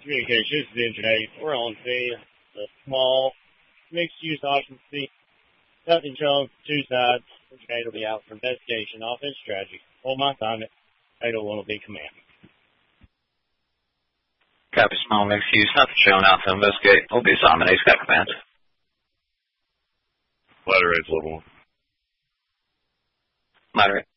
Communications today. We're on the small mixed-use occupancy. Nothing shown, two sides. Engineer will be out for investigation, offense strategy. Hold my assignment. Fatal will be command. Copy, small mixed use. Nothing shown, out to investigate. Will be assignment. Ace got command. Ladder 8's level 1. Ladder 8.